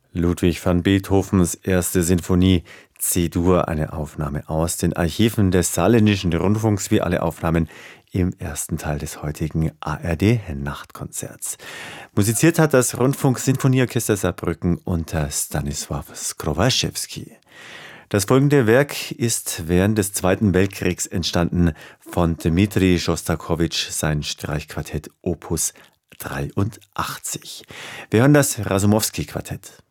Ludwig van Beethovens erste Sinfonie C-Dur, eine Aufnahme aus den Archiven des Saarländischen Rundfunks, wie alle Aufnahmen im ersten Teil des heutigen ARD-Nachtkonzerts. Musiziert hat das Rundfunk-Sinfonieorchester Saarbrücken unter Stanisław Skrowaschewski. Das folgende Werk ist während des Zweiten Weltkriegs entstanden, von Dmitri Schostakowitsch, sein Streichquartett Opus 83. Wir hören das Rasumowski-Quartett.